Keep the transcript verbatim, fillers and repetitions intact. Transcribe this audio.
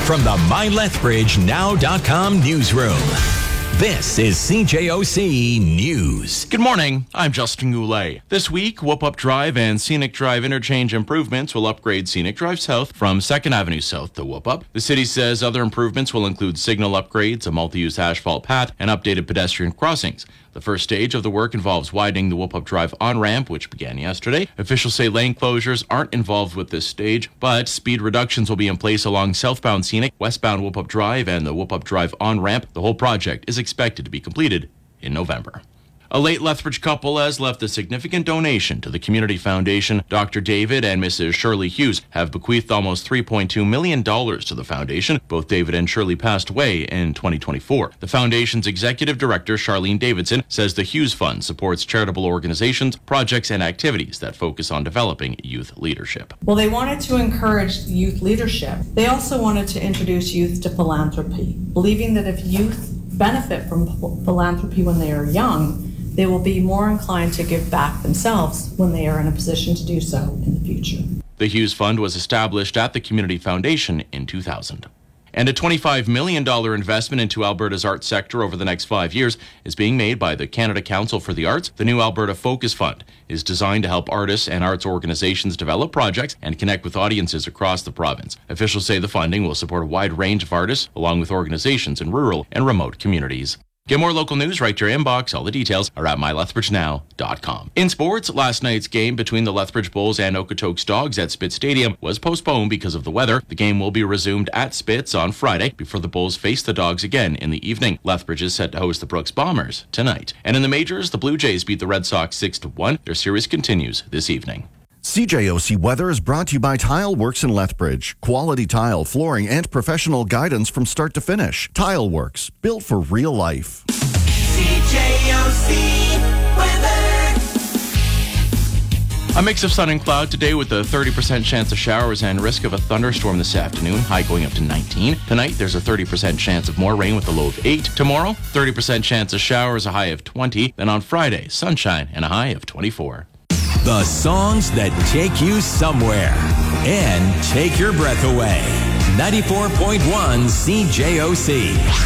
from the My Lethbridge Now dot com newsroom. This is C J O C News. Good morning, I'm Justin Goulet. This week, Whoop-Up Drive and Scenic Drive interchange improvements will upgrade Scenic Drive South from second Avenue South to Whoop-Up. The city says other improvements will include signal upgrades, a multi-use asphalt path, and updated pedestrian crossings. The first stage of the work involves widening the Whoop-Up Drive on-ramp, which began yesterday. Officials say lane closures aren't involved with this stage, but speed reductions will be in place along southbound Scenic, westbound Whoop-Up Drive, and the Whoop-Up Drive on-ramp. The whole project is expected to be completed in November. A late Lethbridge couple has left a significant donation to the Community Foundation. Doctor David and Missus Shirley Hughes have bequeathed almost three point two million dollars to the foundation. Both David and Shirley passed away in twenty twenty-four. The foundation's executive director, Charlene Davidson, says the Hughes Fund supports charitable organizations, projects, and activities that focus on developing youth leadership. Well, they wanted to encourage youth leadership. They also wanted to introduce youth to philanthropy, believing that if youth benefit from philanthropy when they are young, they will be more inclined to give back themselves when they are in a position to do so in the future. The Hughes Fund was established at the Community Foundation in two thousand. And a twenty-five million dollars investment into Alberta's arts sector over the next five years is being made by the Canada Council for the Arts. The new Alberta Focus Fund is designed to help artists and arts organizations develop projects and connect with audiences across the province. Officials say the funding will support a wide range of artists, along with organizations in rural and remote communities. Get more local news right to your inbox. All the details are at my lethbridge now dot com. In sports, last night's game between the Lethbridge Bulls and Okotoks Dogs at Spitz Stadium was postponed because of the weather. The game will be resumed at Spitz on Friday before the Bulls face the Dogs again in the evening. Lethbridge is set to host the Brooks Bombers tonight. And in the majors, the Blue Jays beat the Red Sox six to one. Their series continues this evening. C J O C Weather is brought to you by Tile Works in Lethbridge. Quality tile, flooring, and professional guidance from start to finish. Tile Works, built for real life. C J O C Weather. A mix of sun and cloud today with a thirty percent chance of showers and risk of a thunderstorm this afternoon, high going up to nineteen. Tonight, there's a thirty percent chance of more rain with a low of eight. Tomorrow, thirty percent chance of showers, a high of twenty. Then on Friday, sunshine and a high of twenty-four. The songs that take you somewhere and take your breath away. ninety-four point one C J O C.